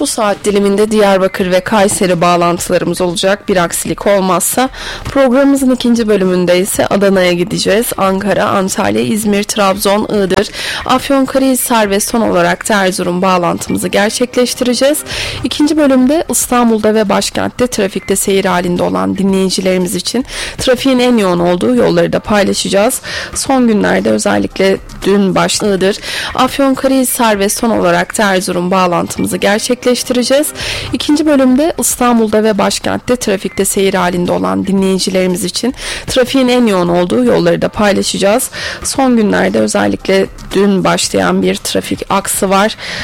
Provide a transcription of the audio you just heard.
saat diliminde Diyarbakır ve Kayseri bağlantılarımız olacak. Bir aksilik olmazsa programımızın ikinci bölümünde ise Adana'ya gideceğiz. Ankara, Antalya, İzmir, Trabzon, Iğdır, Afyonkarahisar ve son olarak da Erzurum bağlantımızı gerçekleştireceğiz. İkinci bölümde İstanbul'da ve başkentte trafikte seyir halinde olan dinleyicilerimiz için trafiğin en yoğun olduğu yolları da paylaşacağız. Son günlerde özellikle dün başladı Iğdır, Afyonkarahisar ve son olarak da Erzurum bağlantımızı gerçekleştireceğiz. İkinci bölümde İstanbul'da ve başkentte trafikte seyir halinde olan dinleyicilerimiz için trafiğin en yoğun olduğu yolları da paylaşacağız. Son günlerde özellikle dün başlayan bir trafik aksı var.